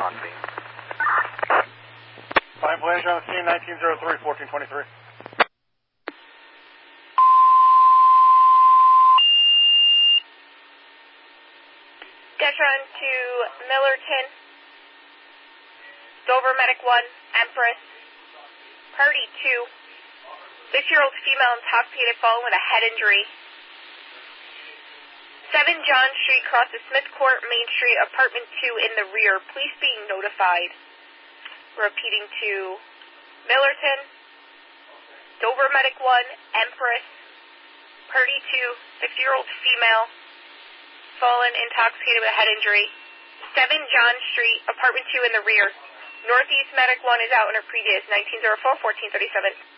on scene. 5 Voyager on the scene, 1903, 1423. Detron to Millerton, Dover Medic 1, Empress, Party 2, 6-year-old female intoxicated fallen with a head injury. 7 John Street crosses Smith Court, Main Street, apartment 2 in the rear. Police being notified. Repeating to Millerton, Dover Medic 1, Empress, Party 2, 6-year-old female, fallen, intoxicated with a head injury. 7 John Street, apartment 2 in the rear. Northeast Medic 1 is out in her previous, 1904, 1437.